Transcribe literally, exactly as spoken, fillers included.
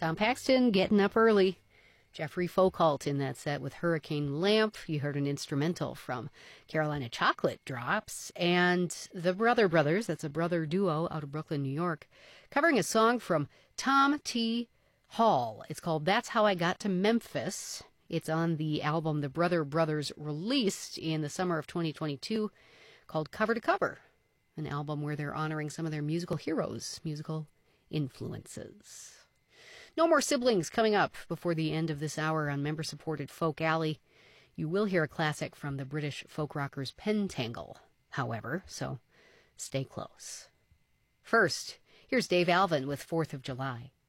Tom Paxton getting up early. Jeffrey Folkalt in that set with Hurricane Lamp. You heard an instrumental from Carolina Chocolate Drops. And the Brother Brothers, that's a brother duo out of Brooklyn, New York, covering a song from Tom T. Hall. It's called That's How I Got to Memphis. It's on the album the Brother Brothers released in the summer of twenty twenty-two called Cover to Cover, an album where they're honoring some of their musical heroes, musical influences. No More Siblings coming up before the end of this hour on member-supported Folk Alley. You will hear a classic from the British folk rockers Pentangle, however, so stay close. First, here's Dave Alvin with fourth of July.